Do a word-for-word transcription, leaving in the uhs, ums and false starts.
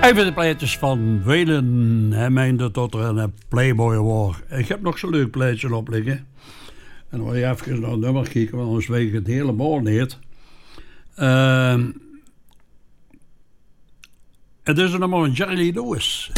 Even de plaatjes van velen. Hij meende dat er een Playboy was. Ik heb nog zo'n leuk plaatje op liggen. En dan wil je even naar het nummer kijken, want anders weet ik het helemaal niet. Uh, het is een nummer van Jerry Lee Lewis.